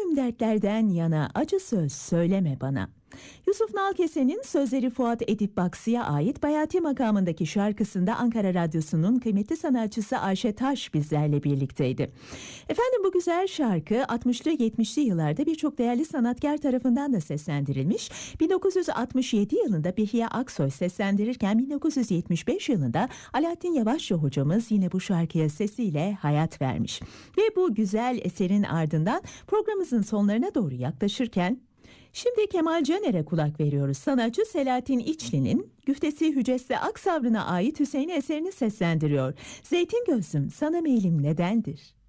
Tüm dertlerden yana acı söz söyleme bana. Yusuf Nalkesen'in sözleri Fuat Edip Baksı'ya ait Bayati makamındaki şarkısında Ankara Radyosu'nun kıymetli sanatçısı Ayşe Taş bizlerle birlikteydi. Efendim, bu güzel şarkı 60'lı 70'li yıllarda birçok değerli sanatkar tarafından da seslendirilmiş. 1967 yılında Behiye Aksoy seslendirirken 1975 yılında Alaaddin Yavaşça hocamız yine bu şarkıya sesiyle hayat vermiş. Ve bu güzel eserin ardından programımızın sonlarına doğru yaklaşırken şimdi Kemal Caner'e kulak veriyoruz. Sanatçı Selahattin İçli'nin güftesi Hüceste Aksavrı'na ait Hüseyin eserini seslendiriyor. Zeytin gözlüm sana meylim nedendir?